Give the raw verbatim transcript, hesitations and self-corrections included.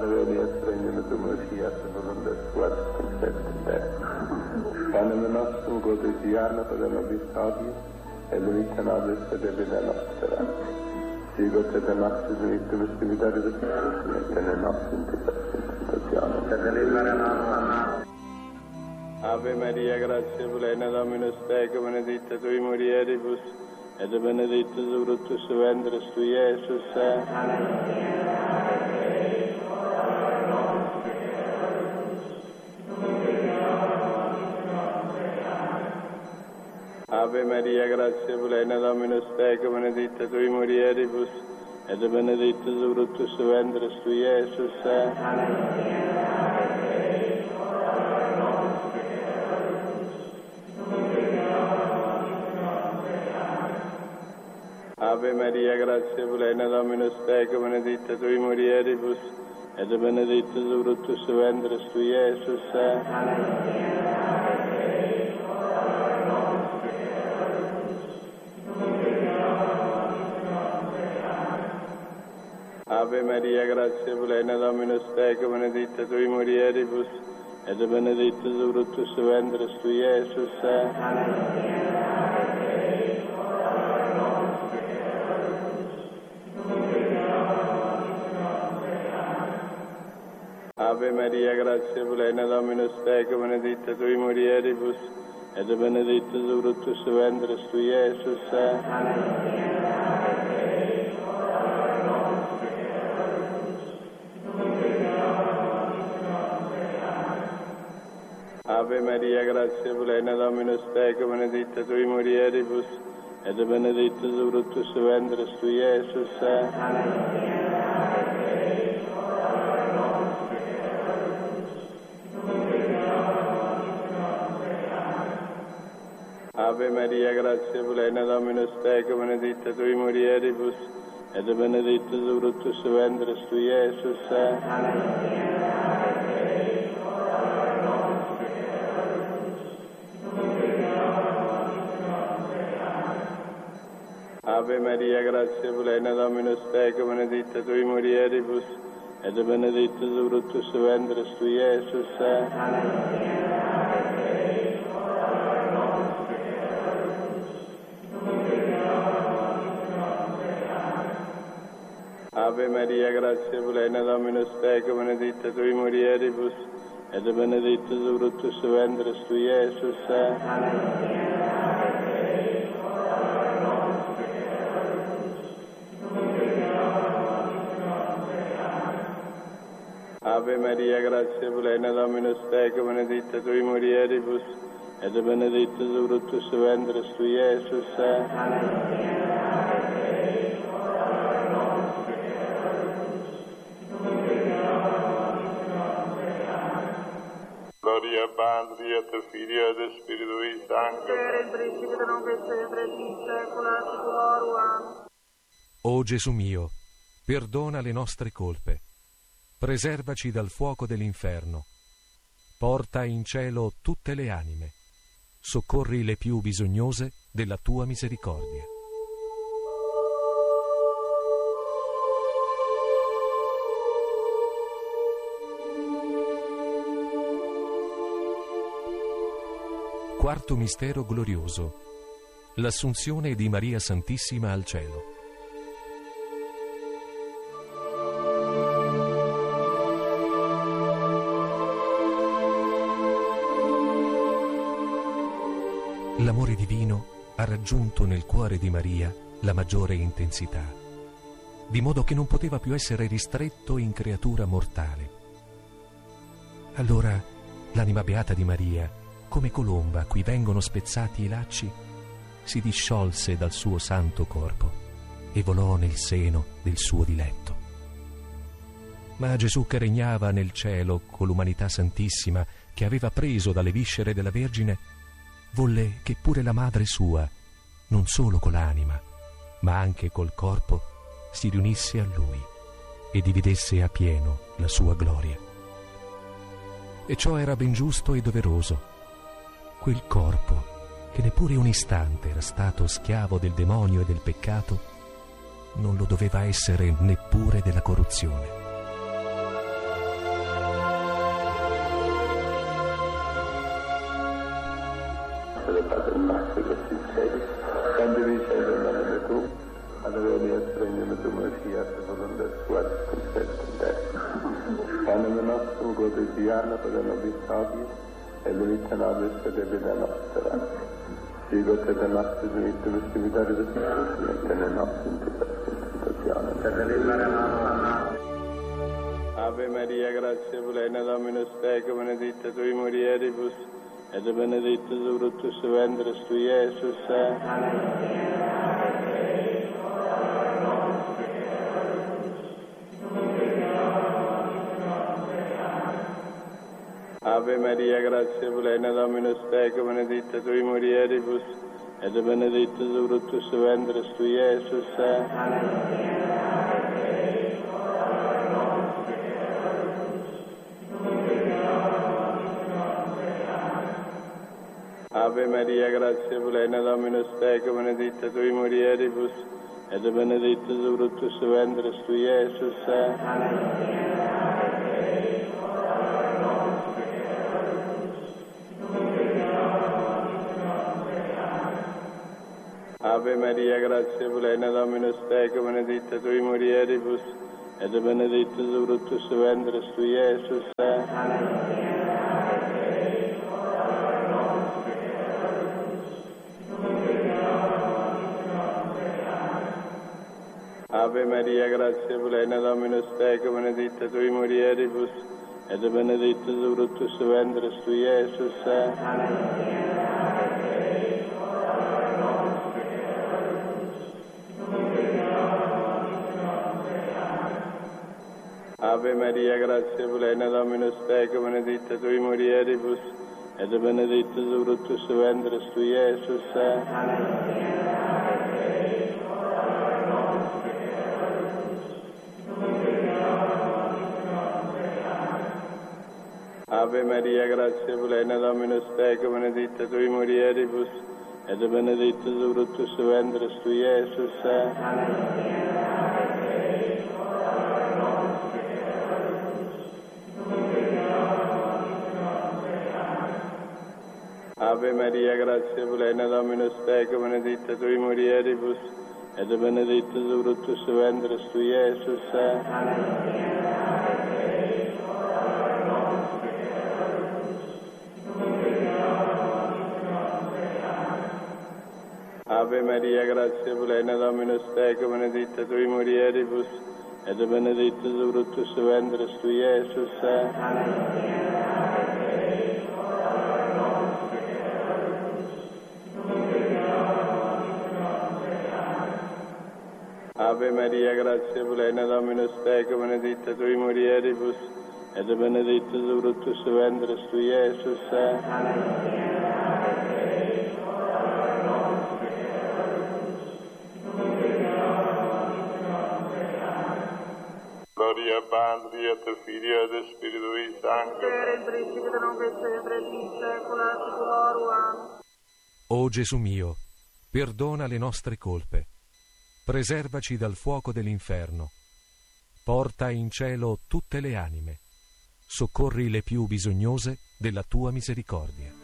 Padre, venies regnum tuum, fiat voluntas tua, concepit in te. Panem nostrum quotidianum da nobis hodie, et dimitte nobis et debita nostra. Sicut et nostris dimittum spiritualis et in nostrum tentazione. Ave Maria, gratia plena, Dominus tecum, benedicta tui mulieribus, et benedictus fructus ventris tui, Iesus. Ave Maria, gratia plena, Dominus tecum, benedicta tui mulieribus, et benedictus fructus ventris tui, Iesus. Ave Maria, gratia plena, Dominus tecum, benedicta tui mulieribus, et benedictus fructus ventris tui, Iesus. Ave Maria, gratia plena, Dominus tecum, benedicta tui mulieribus, et benedictus fructus ventris tui, Iesus. Ave Maria, gratia plena, Dominus tecum, benedicta tui mulieribus, et benedictus fructus ventris tui, Iesus. Ave Maria, gratia plena, Dominus tecum, benedicta tui mulieribus, et benedictus fructus ventris tui, Iesus. Ave Maria, gratia plena, Dominus tecum, benedicta tui mulieribus, et benedictus fructus ventris tui, Iesus. Ave Maria, gratia plena, Dominus tecum, benedicta tui mulieribus, et benedictus fructus ventris tui, Iesus. Ave Maria, gratia plena, Dominus tecum, benedicta tui mulieribus, et benedictus fructus ventris tui, Iesus. Ave Maria, gratia plena, Dominus tecum, benedicta tui mulieribus, et benedictus fructus ventris tui, Iesus. Gloria Patri et Filio et Spiritui Sancto. Per il principio non sempre in secula seculorum. O Gesù mio, perdona le nostre colpe, preservaci dal fuoco dell'inferno, porta in cielo tutte le anime, soccorri le più bisognose della tua misericordia. Quarto mistero glorioso: l'assunzione di Maria Santissima al cielo. L'amore divino ha raggiunto nel cuore di Maria la maggiore intensità, di modo che non poteva più essere ristretto in creatura mortale. Allora l'anima beata di Maria, come colomba a cui vengono spezzati i lacci, si disciolse dal suo santo corpo e volò nel seno del suo diletto. Ma Gesù, che regnava nel cielo con l'umanità santissima che aveva preso dalle viscere della Vergine, volle che pure la madre sua, non solo con l'anima, ma anche col corpo, si riunisse a lui e dividesse a pieno la sua gloria. E ciò era ben giusto e doveroso. Quel corpo, che neppure un istante era stato schiavo del demonio e del peccato, non lo doveva essere neppure della corruzione. essere Padre nostro che si cieli, santificetur nomen tuum, adveniat regnum tuum, fiat voluntas tua concepit in terra. Panem nostrum quotidianum da nobis hodie, et dimitte nobis debita nostra. Sicut et nostris dimittimus dimittibus nostris, et ne nostrum tentationem. Ave Maria, gratia plena, Dominus tecum, benedicta tui mulieribus, et benedictus fructus ventris tui, Iesus. Ave Maria, gratia plena, Dominus tecum, benedicta tui mulieribus, et benedictus fructus ventris tui, Iesus. Ave Maria, gratia plena, Dominus tecum, benedicta tui mulieribus, et benedictus fructus ventris tui, Iesus. Ave Maria, gratia plena, Dominus tecum, benedicta tui mulieribus, et benedictus fructus ventris tui, Iesus. Ave Maria, gratia plena, Dominus tecum, benedicta tui mulieribus, et benedictus fructus ventris tui, Iesus. Ave Maria, gratia plena, Dominus tecum, benedicta tui mulieribus, et benedictus fructus ventris tui, Iesus. Ave Maria, gratia plena, Dominus tecum, benedicta tui mulieribus, et benedictus fructus ventris tui, Iesus. Ave Maria, gratia plena, Dominus tecum, benedicta tui mulieribus, et benedictus fructus ventris tui, Iesus. Ave Maria, gratia plena, Dominus tecum, benedicta tui mulieribus, et benedictus fructus ventris tui, Iesus. Ave Maria, gratia plena, Dominus tecum, benedicta tui mulieribus, et benedictus fructus ventris tui, Iesus. Gloria Patri et Filio et Spiritui Sancto. Per il principio non che sempre in secula seculorum. O Gesù mio, perdona le nostre colpe, preservaci dal fuoco dell'inferno, porta in cielo tutte le anime, soccorri le più bisognose della tua misericordia.